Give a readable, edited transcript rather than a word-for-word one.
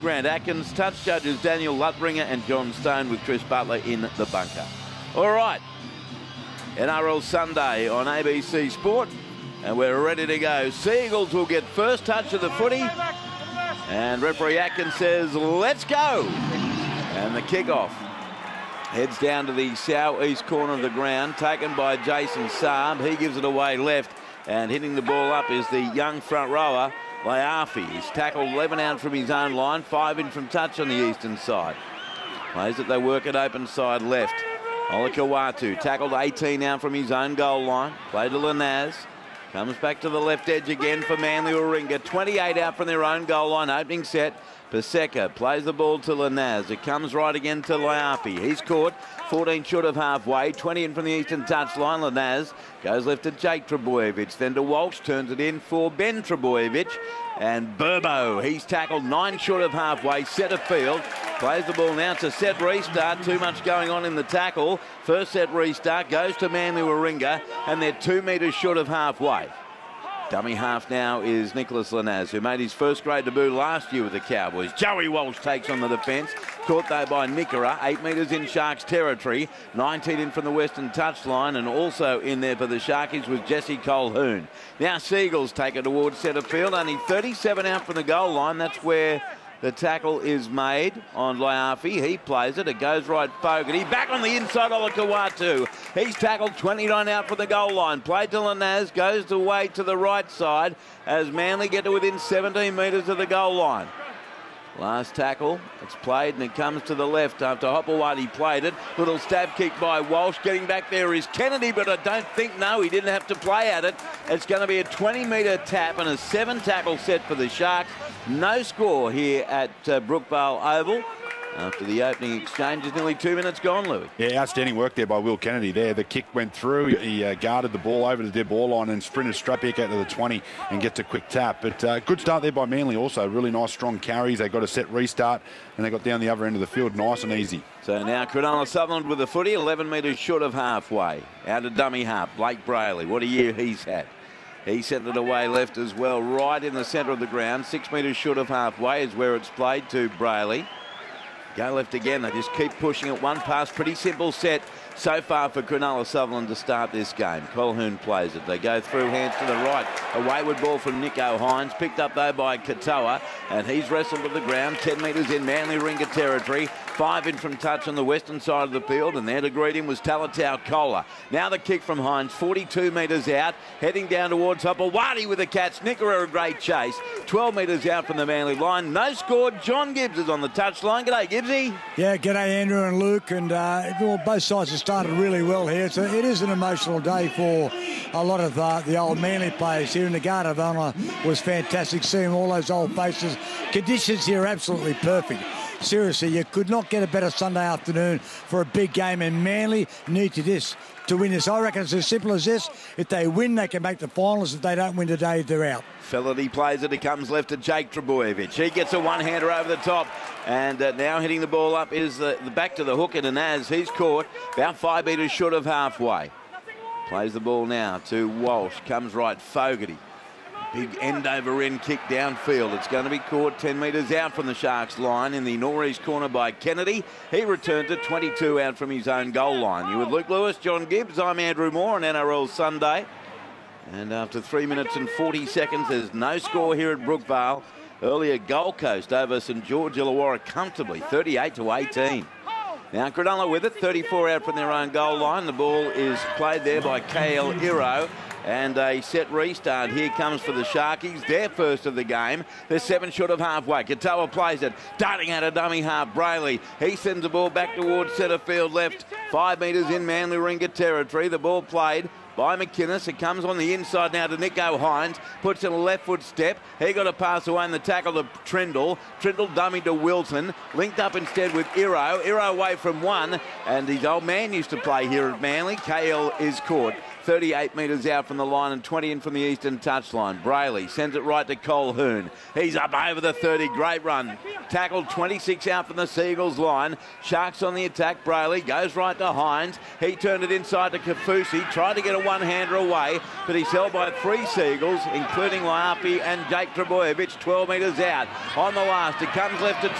Grant Atkins, touch judges Daniel Lutbringer and John Stone, with Chris Butler in the bunker. All right, NRL Sunday on ABC Sport, and we're ready to go. Seagulls will get first touch of the footy, and referee Atkins says, let's go. And the kickoff heads down to the southeast corner of the ground, taken by Jason Saab. He gives it away left, and hitting the ball up is the young front rower, Laiafi. He's tackled 11 out from his own line, 5 in from touch on the eastern side. Plays it, they work it open side left. Olakau'atu tackled 18 out from his own goal line. Play to Lanaz. Comes back to the left edge again for Manly Warringah. 28 out from their own goal line. Opening set. Paseka plays the ball to Lanaz. It comes right again to Laiafi. He's caught. 14 short of halfway. 20 in from the eastern touchline. Lanaz goes left to Jake Trbojevic. Then to Walsh. Turns it in for Ben Trbojevic. And Burbo, he's tackled 9 short of halfway. Set of field. Plays the ball now to set restart. Too much going on in the tackle. First set restart goes to Manly Warringah, and they're 2 metres short of halfway. Dummy half now is Nicholas Lanaz, who made his first grade debut last year with the Cowboys. Joey Walsh takes on the defence. Caught though by Nickera, 8 metres in Sharks territory. 19 in from the western touchline, and also in there for the Sharkies was Jesse Colquhoun. Now Seagulls take it towards centre field. Only 37 out from the goal line. That's where the tackle is made on Laiafi. He plays it. It goes right Fogarty. Back on the inside, Olakau'atu. He's tackled 29 out from the goal line. Played to Lanaz. Goes away to the right side as Manly get to within 17 metres of the goal line. Last tackle, it's played and it comes to the left after Hopewadi played it. Little stab kick by Walsh. Getting back there is Kennedy, but I don't think, no, he didn't have to play at it. It's going to be a 20-metre tap and a 7-tackle set for the Sharks. No score here at Brookvale Oval. After the opening exchange, it's nearly 2 minutes gone, Louis. Yeah, outstanding work there by Will Kennedy there. The kick went through. He guarded the ball over the dead ball line and sprinted straight back out to the 20 and gets a quick tap. But good start there by Manly also. Really nice, strong carries. They got a set restart and they got down the other end of the field nice and easy. So now Cronulla Sutherland with the footy, 11 metres short of halfway. Out of dummy half, Blake Brayley. What a year he's had. He sent it away left as well, right in the centre of the ground. 6 metres short of halfway is where it's played to Brayley. Go left again. They just keep pushing it. One pass. Pretty simple set so far for Cronulla Sutherland to start this game. Colquhoun plays it. They go through, hands to the right. A wayward ball from Nicho Hynes. Picked up though by Katoa. And he's wrestled to the ground. 10 metres in Manly Warringah territory. 5 in from touch on the western side of the field. And there to greet him was Talatau Kola. Now the kick from Hynes. 42 metres out. Heading down towards Hopewadi with the catch. Nickera a great chase. 12 metres out from the Manly line. No score. John Gibbs is on the touchline. G'day, Gibbsy. Yeah, g'day Andrew and Luke, and both sides have started really well here. So it is an emotional day for a lot of the old Manly players here, and the Guard of Honour was fantastic, seeing all those old faces. Conditions here are absolutely perfect. Seriously, you could not get a better Sunday afternoon for a big game, and Manly need to win this. I reckon it's as simple as this. If they win, they can make the finals. If they don't win today, they're out. Felity plays it. It comes left to Jake Trbojevic. He gets a one-hander over the top. And now hitting the ball up is the back to the hook, and as he's caught about 5 metres short of halfway. Plays the ball now to Walsh. Comes right, Fogarty. Big end-over-end kick downfield. It's going to be caught 10 metres out from the Sharks line in the northeast corner by Kennedy. He returns it 22 out from his own goal line. You with Luke Lewis, John Gibbs. I'm Andrew Moore on NRL Sunday. And after 3 minutes and 40 seconds, there's no score here at Brookvale. Earlier, Gold Coast over St George Illawarra comfortably, 38-18. Now Cronulla with it, 34 out from their own goal line. The ball is played there by KL Iro. And a set restart here comes for the Sharkies. Their first of the game. They're 7 short of halfway. Katoa plays it. Darting out a dummy half. Brayley. He sends the ball back towards centre field left. 5 metres in Manly Warringah territory. The ball played by McInnes. It comes on the inside now to Nicho Hynes. Puts in a left foot step. He got a pass away in the tackle to Trindle. Trindle dummy to Wilson. Linked up instead with Iro. Iro away from one. And his old man used to play here at Manly. KL is caught. 38 metres out from the line and 20 in from the eastern touchline. Brayley sends it right to Colquhoun. He's up over the 30. Great run. Tackled 26 out from the Seagulls line. Sharks on the attack. Brayley goes right to Hines. He turned it inside to Kafusi. Tried to get a one-hander away, but he's held by 3 Seagulls, including Laapi and Jake Trebojevic, 12 metres out. On the last, it comes left to